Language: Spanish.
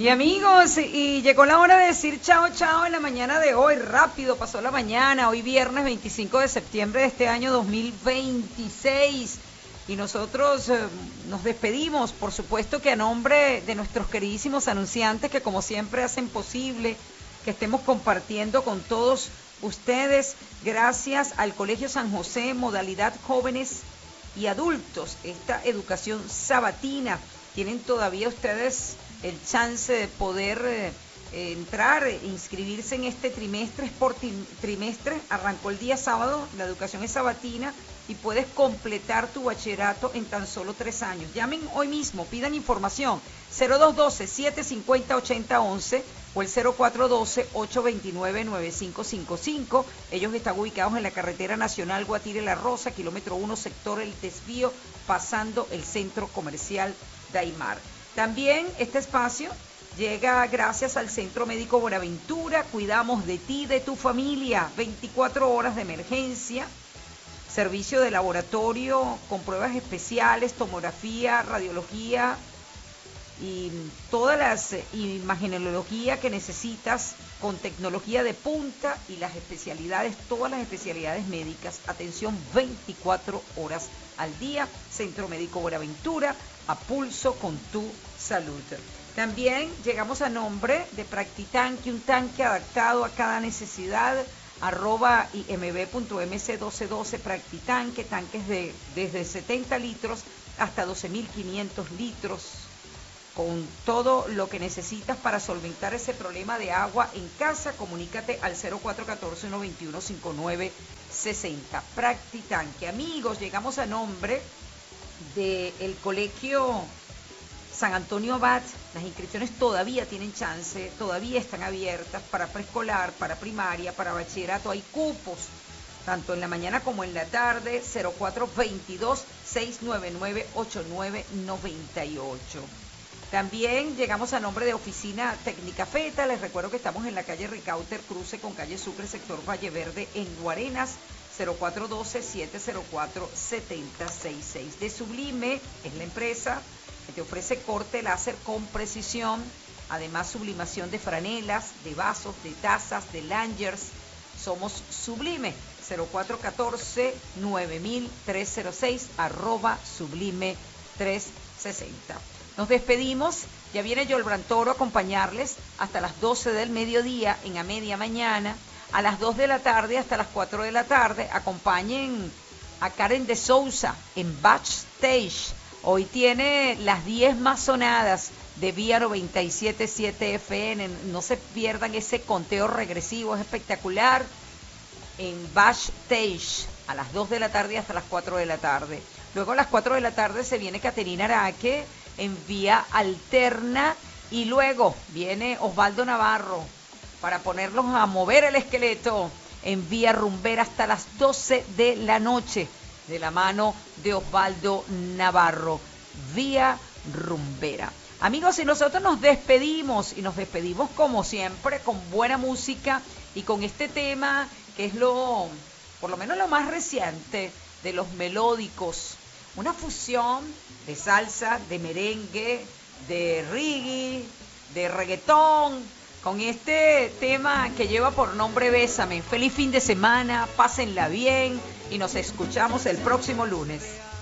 Y amigos, y llegó la hora de decir chao, chao en la mañana de hoy. Rápido pasó la mañana, hoy viernes 25 de septiembre de este año 2026. Y nosotros nos despedimos, por supuesto que a nombre de nuestros queridísimos anunciantes que como siempre hacen posible que estemos compartiendo con todos ustedes, gracias al Colegio San José, modalidad jóvenes y adultos, esta educación sabatina. Tienen todavía ustedes el chance de poder entrar, inscribirse en este trimestre, es por trimestre, arrancó el día sábado, la educación es sabatina y puedes completar tu bachillerato en tan solo 3 años. Llamen hoy mismo, pidan información, 0212-750-8011 o el 0412-829-9555. Ellos están ubicados en la carretera nacional Guatire-La Rosa, kilómetro 1, sector El Desvío, pasando el centro comercial Daimar. También este espacio llega gracias al Centro Médico Buenaventura. Cuidamos de ti, de tu familia, 24 horas de emergencia, servicio de laboratorio con pruebas especiales, tomografía, radiología y todas las imagenología que necesitas con tecnología de punta y las especialidades, todas las especialidades médicas, atención 24 horas al día, Centro Médico Buenaventura, a pulso con tu salud. También llegamos a nombre de Practitanque, un tanque adaptado a cada necesidad, @imb.mc1212 Practitanque, tanques desde 70 litros hasta 12.500 litros, con todo lo que necesitas para solventar ese problema de agua en casa. Comunícate al 0414-121-5960. Practitanque. Amigos, llegamos a nombre del Colegio San Antonio Abad. Las inscripciones todavía tienen chance, todavía están abiertas para preescolar, para primaria, para bachillerato. Hay cupos, tanto en la mañana como en la tarde, 0422-699-8998. También llegamos a nombre de Oficina Técnica Feta. Les recuerdo que estamos en la calle Ricauter, cruce con calle Sucre, sector Valle Verde, en Guarenas, 0412-704-7066. De Sublime es la empresa que te ofrece corte láser con precisión, además sublimación de franelas, de vasos, de tazas, de lanyers. Somos Sublime, 0414-9306, @Sublime360. Nos despedimos, ya viene Yolbran Toro a acompañarles hasta las 12 del mediodía en A Media Mañana, a las 2 de la tarde hasta las 4 de la tarde. Acompañen a Karen de Souza en Backstage. Hoy tiene las 10 más sonadas de Vía 97.7 FN. No se pierdan ese conteo regresivo, es espectacular. En Backstage, a las 2 de la tarde hasta las 4 de la tarde. Luego a las 4 de la tarde se viene Caterina Araque en Vía Alterna. Y luego viene Osvaldo Navarro para ponerlos a mover el esqueleto en Vía Rumbera hasta las 12 de la noche. De la mano de Osvaldo Navarro, Vía Rumbera. Amigos, y nosotros nos despedimos, y nos despedimos como siempre con buena música y con este tema que es por lo menos lo más reciente de los melódicos. Una fusión de salsa, de merengue, de reggae, de reggaetón, con este tema que lleva por nombre Bésame. Feliz fin de semana, pásenla bien y nos escuchamos el próximo lunes.